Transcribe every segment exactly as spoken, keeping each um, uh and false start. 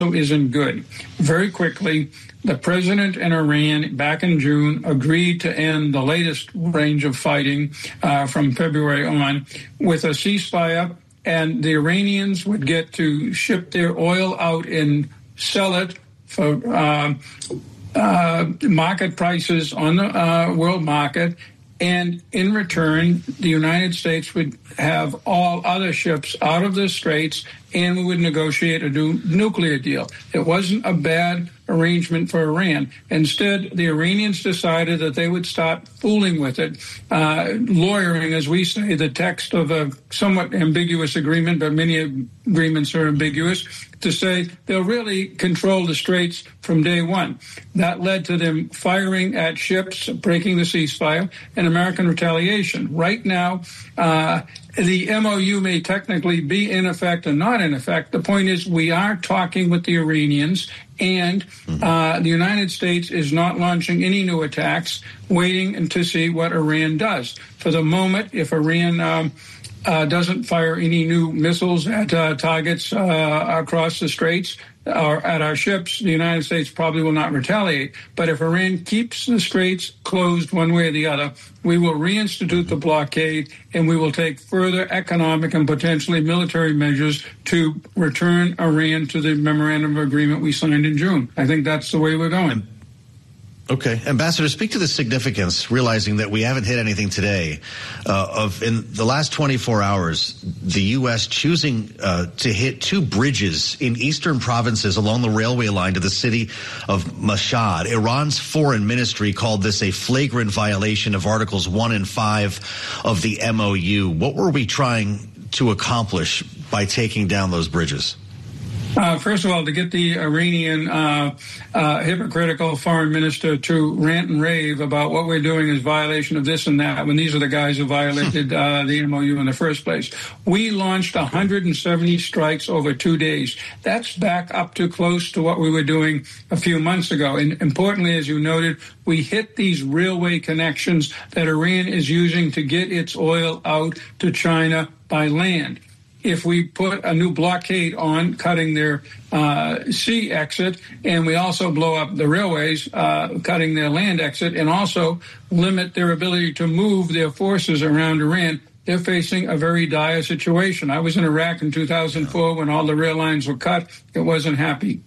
isn't good. Very quickly, the president and Iran back in June agreed to end the latest range of fighting uh, from February on with a ceasefire, and the Iranians would get to ship their oil out and sell it for uh, uh, market prices on the uh, world market. And in return, the United States would have all other ships out of the straits, and we would negotiate a new nuclear deal. It wasn't a bad arrangement for Iran. Instead, the Iranians decided that they would start fooling with it, uh, lawyering, as we say, the text of a somewhat ambiguous agreement, but many agreements are ambiguous, to say they'll really control the straits from day one. That led to them firing at ships, breaking the ceasefire, and American retaliation. Right now, uh, the M O U may technically be in effect and not in effect. The point is we are talking with the Iranians, and uh, the United States is not launching any new attacks, waiting to see what Iran does. For the moment, if Iran um, uh, doesn't fire any new missiles at uh, targets uh, across the straits or at our ships, the United States probably will not retaliate. But if Iran keeps the straits closed one way or the other, we will reinstitute the blockade, and we will take further economic and potentially military measures to return Iran to the memorandum of agreement we signed in June. I think that's the way we're going. Okay. Ambassador, speak to the significance, realizing that we haven't hit anything today, uh, of in the last twenty-four hours, the U S choosing uh, to hit two bridges in eastern provinces along the railway line to the city of Mashhad. Iran's foreign ministry called this a flagrant violation of Articles one and five of the M O U. What were we trying to accomplish by taking down those bridges? Uh, first of all, to get the Iranian uh, uh, hypocritical foreign minister to rant and rave about what we're doing is violation of this and that, when these are the guys who violated uh, the M O U in the first place. We launched one hundred seventy strikes over two days. That's back up to close to what we were doing a few months ago. And importantly, as you noted, we hit these railway connections that Iran is using to get its oil out to China by land. If we put a new blockade on, cutting their uh, sea exit, and we also blow up the railways, uh, cutting their land exit, and also limit their ability to move their forces around Iran, they're facing a very dire situation. I was in Iraq in two thousand four when all the rail lines were cut. It wasn't happy.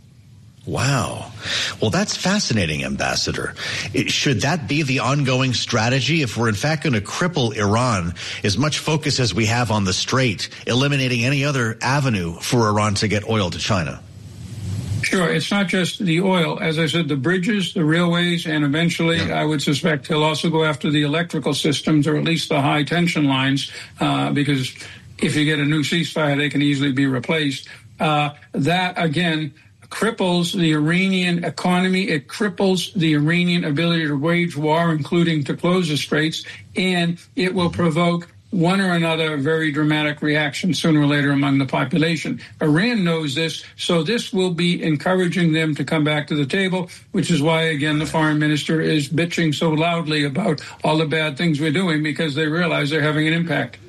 Wow. Well, that's fascinating, Ambassador. It, should that be the ongoing strategy if we're in fact going to cripple Iran, as much focus as we have on the Strait, eliminating any other avenue for Iran to get oil to China? Sure. It's not just the oil. As I said, the bridges, the railways, and eventually yeah. I would suspect he'll also go after the electrical systems, or at least the high tension lines, uh, because if you get a new ceasefire, they can easily be replaced. Uh, that, again, cripples the Iranian economy. It cripples the Iranian ability to wage war, including to close the straits, and it will provoke one or another very dramatic reaction sooner or later among the population. Iran knows this, so this will be encouraging them to come back to the table, which is why, again, the foreign minister is bitching so loudly about all the bad things we're doing, because they realize they're having an impact.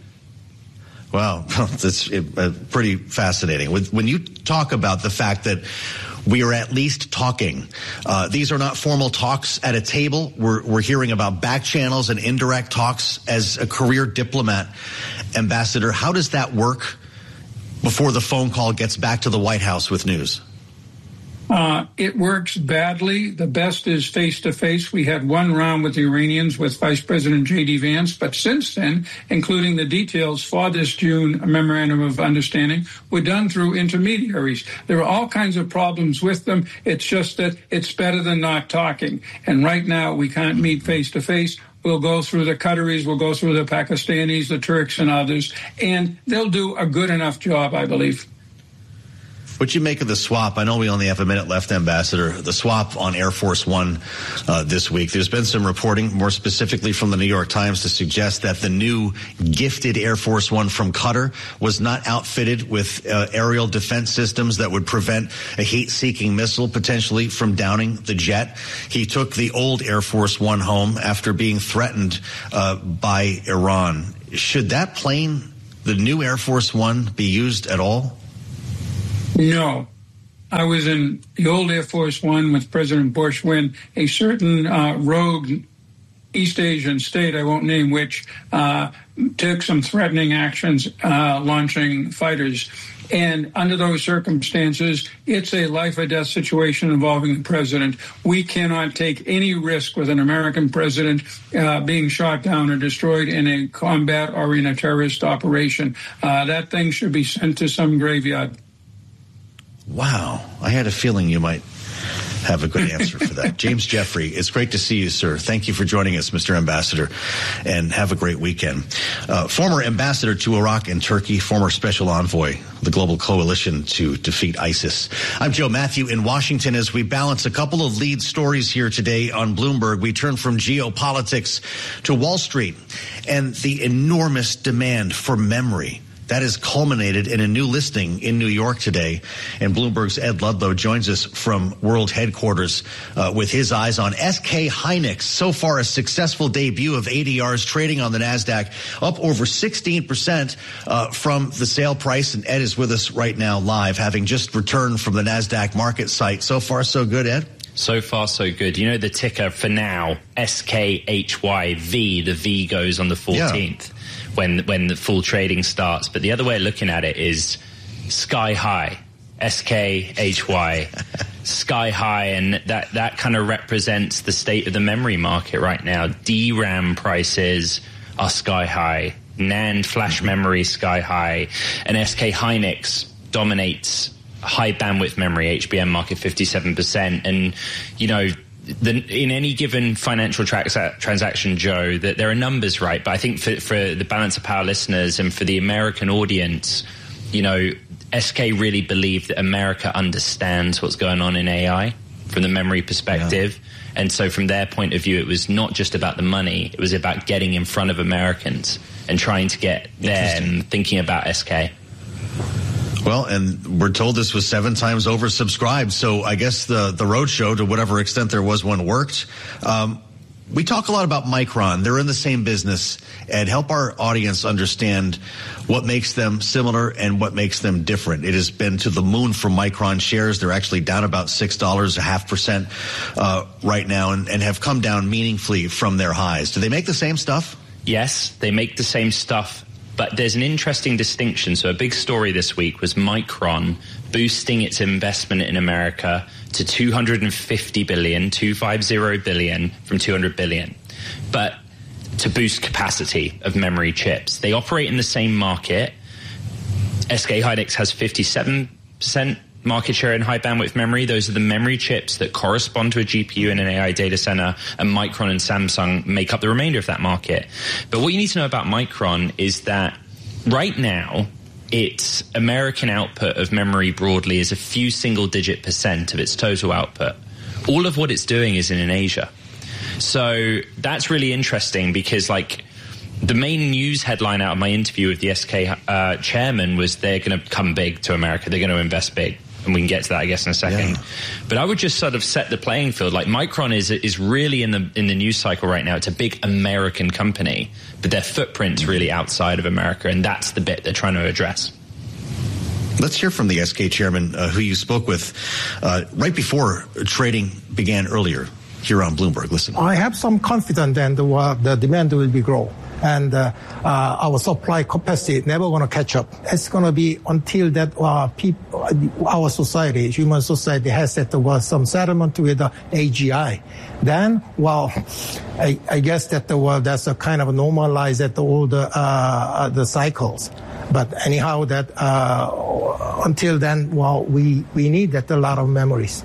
Wow, that's uh, pretty fascinating. When you talk about the fact that we are at least talking, uh, these are not formal talks at a table. We're, we're hearing about back channels and indirect talks. As a career diplomat, Ambassador, how does that work before the phone call gets back to the White House with news? Uh, it works badly. The best is face-to-face. We had one round with the Iranians with Vice President J D Vance, but since then, including the details for this June memorandum of understanding, were done through intermediaries. There are all kinds of problems with them. It's just that it's better than not talking. And right now, we can't meet face-to-face. We'll go through the Qataris, we'll go through the Pakistanis, the Turks, and others, and they'll do a good enough job, I believe. What you make of the swap? I know we only have a minute left, Ambassador. The swap on Air Force One uh, this week. There's been some reporting, more specifically from the New York Times, to suggest that the new gifted Air Force One from Qatar was not outfitted with uh, aerial defense systems that would prevent a heat-seeking missile potentially from downing the jet. He took the old Air Force One home after being threatened uh, by Iran. Should that plane, the new Air Force One, be used at all? No. I was in the old Air Force One with President Bush when a certain uh, rogue East Asian state, I won't name which, uh, took some threatening actions uh, launching fighters. And under those circumstances, it's a life-or-death situation involving the president. We cannot take any risk with an American president uh, being shot down or destroyed in a combat or in a terrorist operation. Uh, that thing should be sent to some graveyard. Wow. I had a feeling you might have a good answer for that. James Jeffrey, it's great to see you, sir. Thank you for joining us, Mister Ambassador, and have a great weekend. Uh, former ambassador to Iraq and Turkey, former special envoy, the global coalition to defeat ISIS. I'm Joe Matthew in Washington. As we balance a couple of lead stories here today on Bloomberg, we turn from geopolitics to Wall Street and the enormous demand for memory. That has culminated in a new listing in New York today. And Bloomberg's Ed Ludlow joins us from world headquarters uh, with his eyes on S K Hynix. So far, a successful debut of A D Rs trading on the NASDAQ, up over sixteen percent uh, from the sale price. And Ed is with us right now live, having just returned from the NASDAQ market site. So far, so good, Ed? So far, so good. You know the ticker for now, S K H Y V. The V goes on the fourteenth. Yeah. when when the full trading starts. But the other way of looking at it is sky high, S K H Y, sky high. And that, that kind of represents the state of the memory market right now. D RAM prices are sky high, NAND flash memory sky high, and S K Hynix dominates high bandwidth memory, H B M market fifty-seven percent. And, you know, The, in any given financial tra- transaction, Joe, that there are numbers, right? But I think for, for the Balance of Power listeners and for the American audience, you know, S K really believed that America understands what's going on in A I from the memory perspective. Yeah. And so from their point of view, it was not just about the money. It was about getting in front of Americans and trying to get them thinking about S K. Well, and we're told this was seven times oversubscribed, so I guess the, the roadshow, to whatever extent there was one, worked. Um, we talk a lot about Micron. They're in the same business. And help our audience understand what makes them similar and what makes them different. It has been to the moon for Micron shares. They're actually down about six dollars, a half percent uh, right now, and, and have come down meaningfully from their highs. Do they make the same stuff? Yes, they make the same stuff. But there's an interesting distinction. So a big story this week was Micron boosting its investment in America to two hundred fifty billion dollars, two hundred fifty billion dollars from two hundred billion dollars. But to boost capacity of memory chips. They operate in the same market. S K Hynix has fifty-seven percent market share in high bandwidth memory. Those are the memory chips that correspond to a G P U in an A I data center, and Micron and Samsung make up the remainder of that market. But what you need to know about Micron is that right now, its American output of memory broadly is a few single digit percent of its total output. All of what it's doing is in, in Asia. So that's really interesting because, like, the main news headline out of my interview with the S K uh, chairman was they're going to come big to America. They're going to invest big. And we can get to that, I guess, in a second. Yeah. But I would just sort of set the playing field. Like, Micron is is really in the in the news cycle right now. It's a big American company, but their footprint's really outside of America, and that's the bit they're trying to address. Let's hear from the S K chairman, uh, who you spoke with uh, right before trading began earlier here on Bloomberg. Listen. I have some confidence that the, uh, the demand will be grow. And uh, uh, our supply capacity never going to catch up. It's going to be until that uh, people, our society, human society, has that uh, some settlement with the A G I. Then, well, I, I guess that the well, that's a kind of normalize that all the uh, the cycles. But anyhow, that uh, until then, well, we we need that a lot of memories.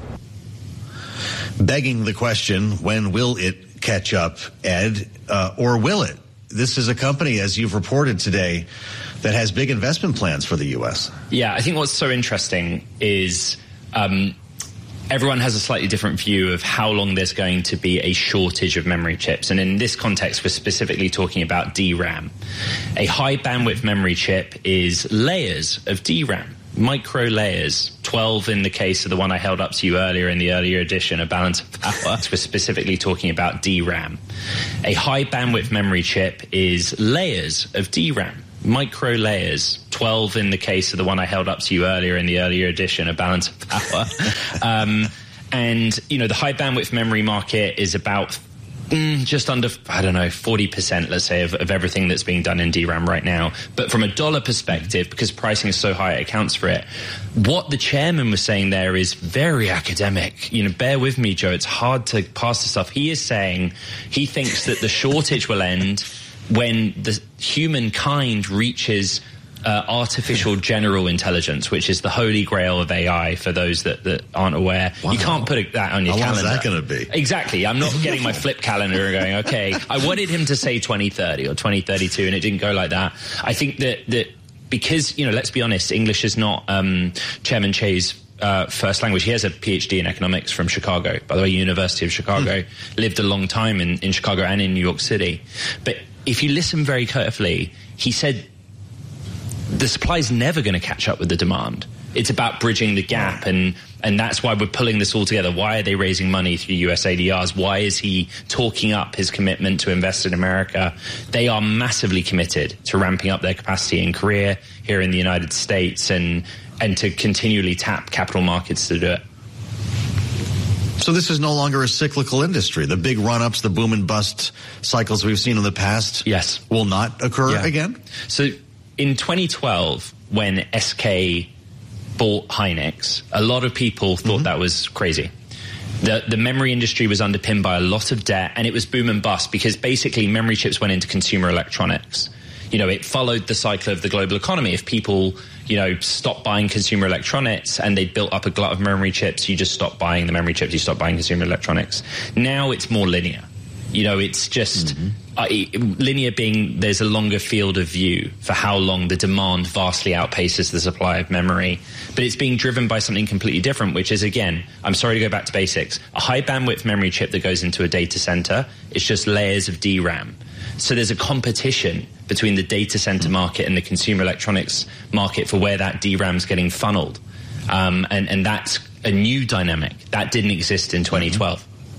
Begging the question, when will it catch up, Ed, uh, or will it? This is a company, as you've reported today, that has big investment plans for the U S. Yeah, I think what's so interesting is um, everyone has a slightly different view of how long there's going to be a shortage of memory chips. And in this context, we're specifically talking about D RAM. A high bandwidth memory chip is layers of D RAM. Micro layers, twelve in the case of the one I held up to you earlier in the earlier edition of Balance of Power. We're specifically talking about D RAM. A high bandwidth memory chip is layers of D RAM. micro layers, twelve in the case of the one I held up to you earlier in the earlier edition, A Balance of Power. um, and, you know, the high bandwidth memory market is about Mm, just under, I don't know, forty percent, let's say, of, of everything that's being done in D RAM right now. But from a dollar perspective, because pricing is so high, it accounts for it. What the chairman was saying there is very academic. You know, bear with me, Joe. It's hard to pass this off. He is saying he thinks that the shortage will end when the humankind reaches Uh, artificial general intelligence, which is the holy grail of A I for those that, that aren't aware. Wow. You can't put that on your How calendar. How long is that going to be? Exactly. I'm not getting my flip calendar and going, okay, I wanted him to say twenty thirty or twenty thirty-two, and it didn't go like that. I think that, that because, you know, let's be honest, English is not um, Chairman Che's Uh, first language. He has a P H D in economics from Chicago, by the way, University of Chicago. Mm. Lived a long time in, in Chicago and in New York City. But if you listen very carefully, he said the supply is never going to catch up with the demand. It's about bridging the gap, and and that's why we're pulling this all together. Why are they raising money through U S A D Rs? Why is he talking up his commitment to invest in America? They are massively committed to ramping up their capacity in Korea, here in the United States, and and to continually tap capital markets to do it. So this is no longer a cyclical industry. The big run-ups, the boom and bust cycles we've seen in the past, yes, will not occur yeah. again? So in twenty twelve, when S K bought Hynix, a lot of people thought mm-hmm. that was crazy. The, the memory industry was underpinned by a lot of debt, and it was boom and bust because basically memory chips went into consumer electronics. You know, it followed the cycle of the global economy. If people, you know, stopped buying consumer electronics and they built up a glut of memory chips, you just stopped buying the memory chips, you stopped buying consumer electronics. Now it's more linear. You know, it's just mm-hmm. uh, linear being there's a longer field of view for how long the demand vastly outpaces the supply of memory. But it's being driven by something completely different, which is, again, I'm sorry to go back to basics. A high bandwidth memory chip that goes into a data center, it's just layers of D RAM. So there's a competition between the data center market and the consumer electronics market for where that D RAM's getting funneled. Um, and, and that's a new dynamic. That didn't exist in twenty twelve.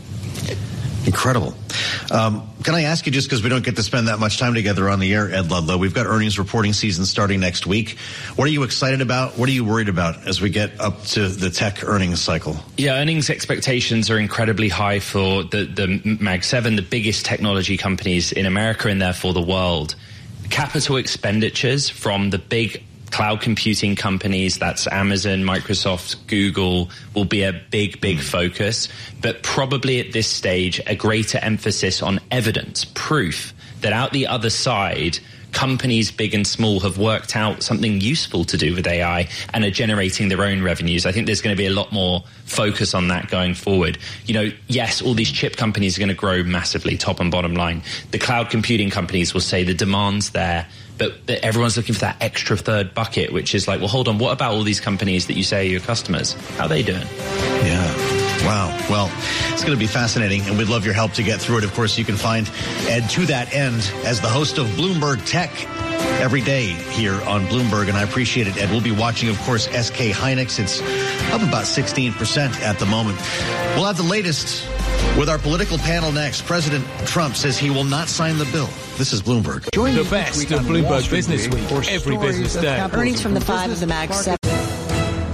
Incredible. Um, can I ask you, just because we don't get to spend that much time together on the air, Ed Ludlow, we've got earnings reporting season starting next week. What are you excited about? What are you worried about as we get up to the tech earnings cycle? Yeah, earnings expectations are incredibly high for the, the Mag seven, the biggest technology companies in America and therefore the world. Capital expenditures from the big cloud computing companies, that's Amazon, Microsoft, Google, will be a big, big focus. But probably at this stage, a greater emphasis on evidence, proof that out the other side, companies big and small have worked out something useful to do with A I and are generating their own revenues. I think there's going to be a lot more focus on that going forward. You know, yes, all these chip companies are going to grow massively, top and bottom line. The cloud computing companies will say the demand's there, but everyone's looking for that extra third bucket, which is like, well, hold on, what about all these companies that you say are your customers? How are they doing? Yeah. Wow. Well, it's going to be fascinating, and we'd love your help to get through it. Of course, you can find Ed to that end as the host of Bloomberg Tech every day here on Bloomberg, and I appreciate it, Ed. We'll be watching, of course, S K Hynix. It's up about sixteen percent at the moment. We'll have the latest with our political panel next. President Trump says he will not sign the bill. This is Bloomberg. Join the best of Bloomberg Business Week every business day. Earnings from the five of the Mag seven.